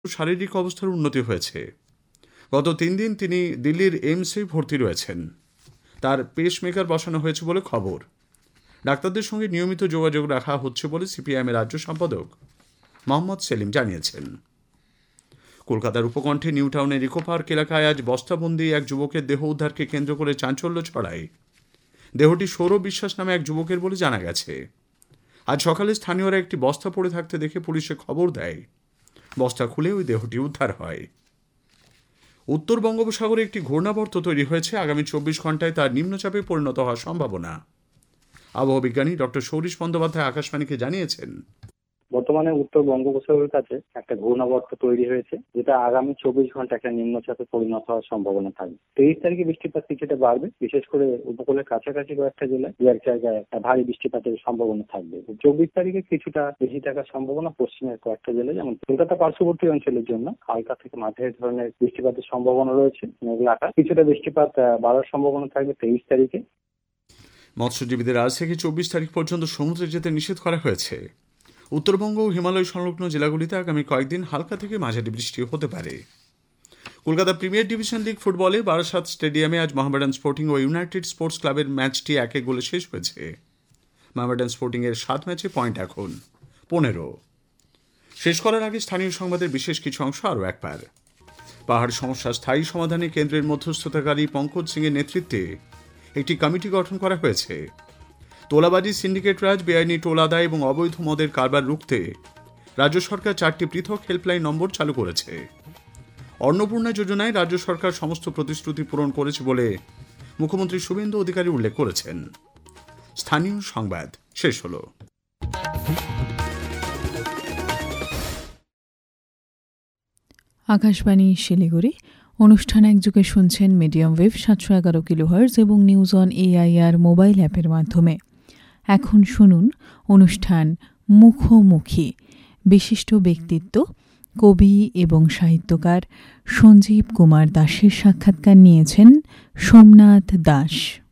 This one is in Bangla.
শারীরিক অবস্থার উন্নতি হয়েছে। গত 3 দিন তিনি দিল্লির এইমসে ভর্তি রয়েছেন। তার পেসমেকার বসানো হয়েছে বলে খবর। ডাক্তারদের সঙ্গে নিয়মিত যোগাযোগ রাখা হচ্ছে বলে সিপিআইএমের রাজ্য সম্পাদক মোহাম্মদ সেলিম জানিয়েছেন। কলকাতার উপকণ্ঠে নিউ টাউনের ইকো পার্ক এলাকায় আজ বস্তাবন্দি এক যুবকের দেহ উদ্ধারকে কেন্দ্র করে চাঞ্চল্য ছড়ায়। দেহটি সৌরভ বিশ্বাস নামে এক যুবকের বলে জানা গেছে। আজ সকালে স্থানীয়রা একটি বস্তা পড়ে থাকতে দেখে পুলিশে খবর দেয়। বস্তা খুলে ওই দেহটি উদ্ধার হয়। উত্তর বঙ্গোপসাগরে একটি ঘূর্ণাবর্ত তৈরি হয়েছে। আগামী 24 ঘন্টায় তার নিম্নচাপে পরিণত হওয়ার সম্ভাবনা। আবহাওয়া বিজ্ঞানী ডক্টর সৌরিশ বন্দ্যোপাধ্যায় আকাশবাণীকে জানিয়েছেন, বর্তমানে উত্তর বঙ্গোপসাগরের কাছে একটা ঘূর্ণাবর্ত তৈরি হয়েছে, যেটা আগামী 24 ঘন্টা একটা নিম্নচাপে পরিণত হওয়ার সম্ভাবনা থাকবে। 23 তারিখে বৃষ্টিপাত কিছুটা বাড়বে, বিশেষ করে উপকূলের কাছাকাছি কয়েকটা জেলায় দু এক জায়গায় একটা ভারী বৃষ্টিপাতের সম্ভাবনা থাকবে। 24 তারিখে কিছুটা বেশি থাকার সম্ভাবনা পশ্চিমের কয়েকটা জেলায়, যেমন কলকাতা পার্শ্ববর্তী অঞ্চলের জন্য হালকা থেকে মাঝারি ধরনের বৃষ্টিপাতের সম্ভাবনা রয়েছে। মেঘলা আকাশ, কিছুটা বৃষ্টিপাত বাড়ার সম্ভাবনা থাকবে 23 তারিখে। মৎস্যজীবীদের আজ থেকে 24 তারিখ পর্যন্ত সমুদ্রে যেতে নিষেধ করা হয়েছে। উত্তরবঙ্গ ও হিমালয় সংলগ্ন জেলাগুলিতে আগামী কয়েকদিন হালকা থেকে মাঝারি বৃষ্টি হতে পারে। কলকাতা প্রিমিয়ার ডিভিশন লিগ ফুটবলে বারাসাত স্টেডিয়ামে আজ মোহামেডান স্পোর্টিং ও ইউনাইটেড স্পোর্টস ক্লাবের ম্যাচটি 1 গোলে শেষ হয়েছে। মোহামেডান স্পোর্টিং এর 7 ম্যাচে পয়েন্ট এখন 15। শেষ করার আগে স্থানীয় সংবাদের বিশেষ কিছু অংশ আরও একবার। পাহাড় সমস্যা স্থায়ী সমাধানে কেন্দ্রের মধ্যস্থতাকারী পঙ্কজ সিং এর নেতৃত্বে একটি কমিটি গঠন করা হয়েছে। তোলাবাজি সিন্ডিকেট রাজ, বেআইনি টোল আদায় এবং অবৈধ মদের কারবার রুখতে রাজ্য সরকার 4টি পৃথক হেল্পলাইন নম্বর চালু করেছে। অন্নপূর্ণা যোজনায় রাজ্য সরকার সমস্ত প্রতিশ্রুতি পূরণ করেছে বলে মুখ্যমন্ত্রী শুভেন্দু অধিকারী উল্লেখ করেছেন। স্থানীয় সংবাদ শেষ হল। আকাশবাণী শিলিগুড়ি। অনুষ্ঠান একযোগে শুনছেন মিডিয়াম ওয়েভ 711 কিলোহার্জ এবং নিউজ অন এআইআর মোবাইল অ্যাপের মাধ্যমে। এখন শুনুন অনুষ্ঠান মুখোমুখি। বিশিষ্ট ব্যক্তিত্ব কবি এবং সাহিত্যকার সঞ্জীব কুমার দাশের সাক্ষাৎকার নিয়েছেন সোমনাথ দাস।